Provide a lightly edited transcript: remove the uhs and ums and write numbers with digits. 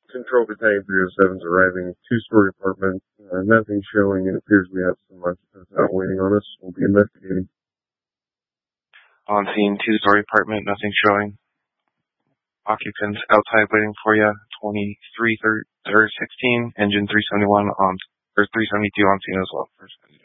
Control Battalion 307's arriving. Two-story apartment. Nothing showing. It appears we have some occupants out waiting on us. We'll be investigating. On scene, two-story apartment, nothing showing. Occupants outside waiting for you. 2316, engine 371 on, or 372 on scene as well.